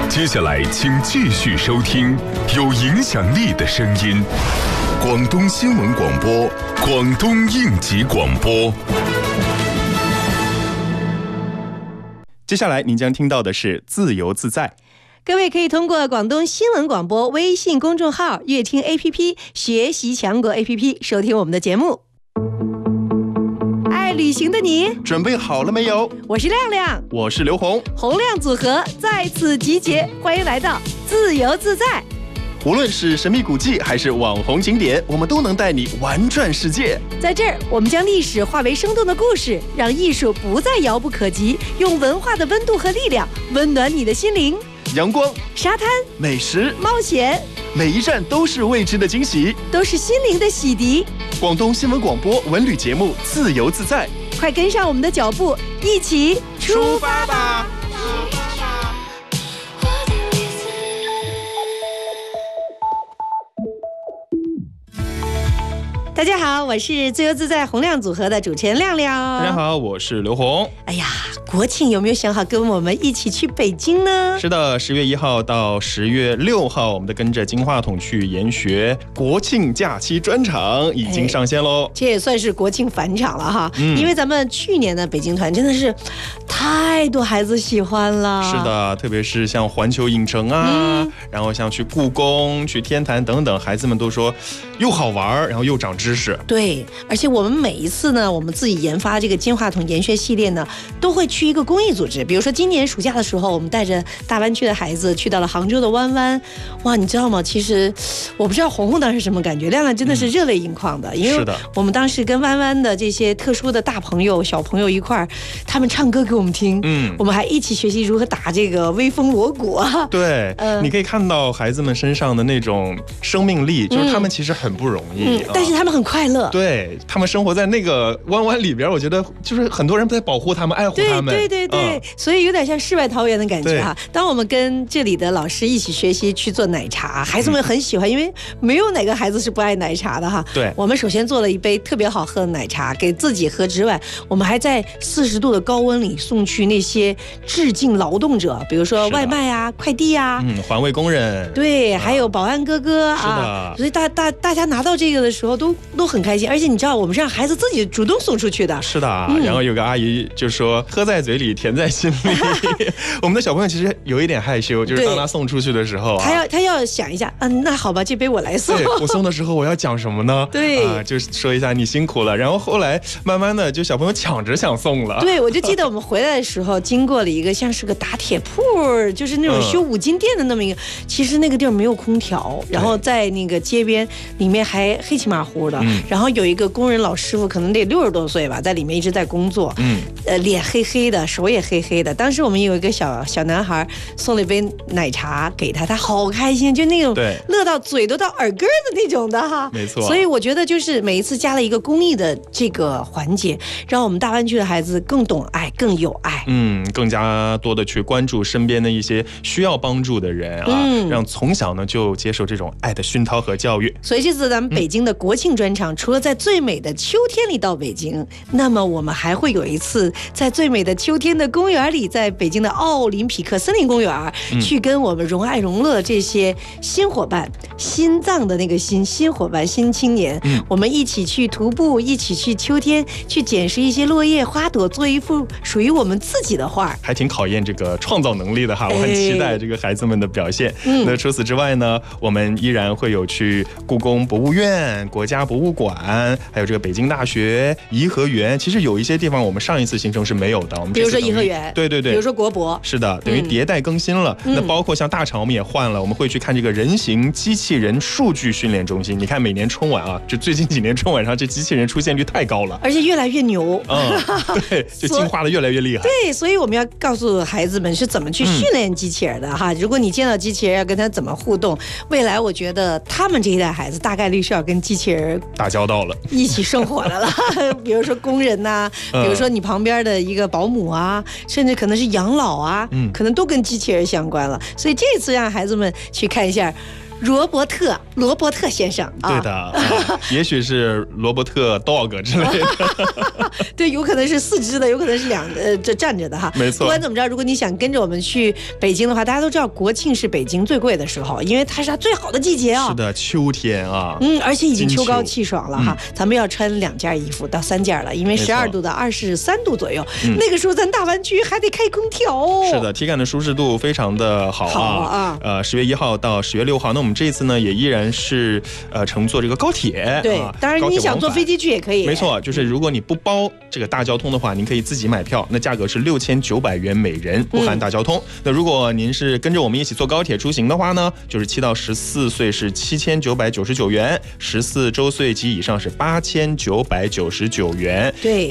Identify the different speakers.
Speaker 1: 接下来请继续收听有影响力的声音，广东新闻广播，广东应急广播。
Speaker 2: 接下来您将听到的是自由自在。
Speaker 3: 各位可以通过广东新闻广播微信公众号、乐听 APP、学习强国 APP 收听我们的节目。爱旅行的你
Speaker 2: 准备好了没有？
Speaker 3: 我是亮亮，
Speaker 2: 我是刘红，
Speaker 3: 洪亮组合在此集结，欢迎来到自由自在。
Speaker 2: 无论是神秘古迹还是网红景点，我们都能带你玩转世界。
Speaker 3: 在这儿，我们将历史化为生动的故事，让艺术不再遥不可及，用文化的温度和力量温暖你的心灵。
Speaker 2: 阳光、
Speaker 3: 沙滩、
Speaker 2: 美食、
Speaker 3: 冒险，
Speaker 2: 每一站都是未知的惊喜，
Speaker 3: 都是心灵的洗涤。
Speaker 2: 广东新闻广播文旅节目《自由自在》，
Speaker 3: 快跟上我们的脚步，一起出发吧！大家好，我是自由自在洪亮组合的主持人亮亮。
Speaker 2: 大家好，我是刘红。
Speaker 3: 哎呀，国庆有没有想好跟我们一起去北京呢？
Speaker 2: 是的，10月1号到10月6号，我们的跟着金话筒去研学国庆假期专场已经上线喽。
Speaker 3: 这也算是国庆返场了哈，因为咱们去年的北京团真的是太多孩子喜欢了。
Speaker 2: 是的，特别是像环球影城啊，然后像去故宫、去天坛等等，孩子们都说又好玩，然后又长知识。
Speaker 3: 对，而且我们每一次呢，我们自己研发这个金话筒研学系列呢，都会去一个公益组织。比如说今年暑假的时候，我们带着大湾区的孩子去到了杭州的湾湾。哇，你知道吗？其实我不知道红红当时什么感觉，亮亮真的是热泪盈眶的，因为我们当时跟湾湾的这些特殊的大朋友、小朋友一块儿，他们唱歌给我们听，我们还一起学习如何打这个威风锣鼓啊。
Speaker 2: 对，你可以看到孩子们身上的那种生命力，就是他们其实很不容易，
Speaker 3: 但是他们很快乐。
Speaker 2: 对，他们生活在那个湾湾里边，我觉得就是很多人在保护他们、爱护他们。
Speaker 3: 对，所以有点像世外桃源的感觉哈。当我们跟这里的老师一起学习去做奶茶，孩子们很喜欢，因为没有哪个孩子是不爱奶茶的哈。对，我们首先做了一杯特别好喝的奶茶给自己喝之外，我们还在40度的高温里送去那些致敬劳动者，比如说外卖啊、快递啊，
Speaker 2: 环卫工人，
Speaker 3: 对，还有保安哥哥啊。所以大家拿到这个的时候都很开心，而且你知道我们是让孩子自己主动送出去的。是的，
Speaker 2: 然后有个阿姨就说喝在嘴里甜在心里我们的小朋友其实有一点害羞，就是当他送出去的时候
Speaker 3: 他要想一下，那好吧，这杯我来送。
Speaker 2: 对，我送的时候我要讲什么呢？对就说一下你辛苦了，然后后来慢慢的就小朋友抢着想送了。
Speaker 3: 对，我就记得我们回来的时候经过了一个像是个打铁铺，就是那种修五金店的那么一个，其实那个地儿没有空调，然后在那个街边里面还黑漆麻糊的，然后有一个工人老师傅，可能得60多岁吧，在里面一直在工作，脸黑黑的，手也黑黑的。当时我们有一个小男孩送了一杯奶茶给他，他好开心，就那种乐到嘴都到耳根的那种的哈。没错，所以我觉得就是每一次加了一个公益的这个环节，让我们大湾区的孩子更懂爱，更有爱，
Speaker 2: 更加多的去关注身边的一些需要帮助的人啊，让从小呢就接受这种爱的熏陶和教育。
Speaker 3: 所以这次咱们北京的国庆专场，除了在最美的秋天里到北京，那么我们还会有一次在最美的秋天的公园里，在北京的奥林匹克森林公园，去跟我们荣爱荣乐这些新伙伴，心脏的那个新伙伴、新青年，我们一起去徒步，一起去秋天去捡拾一些落叶花朵，做一幅属于我们自己的画，
Speaker 2: 还挺考验这个创造能力的哈。我很期待这个孩子们的表现。那除此之外呢，我们依然会有去故宫博物院、国家博物馆，还有这个北京大学、颐和园。其实有一些地方我们上一次行程是没有的，我们
Speaker 3: 比如说颐和园，
Speaker 2: 对，
Speaker 3: 比如说国博，
Speaker 2: 是的，等于迭代更新了。那包括像大厂我们也换了，我们会去看这个人形机器人数据训练中心。你看每年春晚啊，就最近几年春晚上这机器人出现率太高了，
Speaker 3: 而且越来越牛。
Speaker 2: 对，就进化的越来越厉害。
Speaker 3: 对，所以我们要告诉孩子们是怎么去训练机器人的哈。如果你见到机器人要跟他怎么互动，未来我觉得他们这一代孩子大概率是要跟机器人
Speaker 2: 打交道了，
Speaker 3: 一起生活的了。比如说工人呐，比如说你旁边的一个保姆啊，甚至可能是养老啊，可能都跟机器人相关了。所以这次让孩子们去看一下罗伯特罗伯特先生啊。
Speaker 2: 对的，也许是罗伯特 dog 之类的。
Speaker 3: 对，有可能是4只的，有可能是这站着的哈。
Speaker 2: 没错。
Speaker 3: 不管怎么着，如果你想跟着我们去北京的话，大家都知道国庆是北京最贵的时候，因为它是它最好的季节啊。
Speaker 2: 是的，秋天啊。
Speaker 3: 而且已经秋高气爽了哈，咱们要穿2件衣服到3件了，因为12度到23度左右，那个时候咱大湾区还得开空调哦。
Speaker 2: 是的，体感的舒适度非常的好啊。10月1号到10月6号，那我们这一次呢也依然是乘坐这个高铁。
Speaker 3: 对，当然你想坐飞机去也可以。
Speaker 2: 没错，就是如果你不包这个大交通的话，您可以自己买票，那价格是6900元每人，不含大交通。那如果您是跟着我们一起坐高铁出行的话呢，就是7到14岁是7999元，14周岁及以上是8999元。
Speaker 3: 对。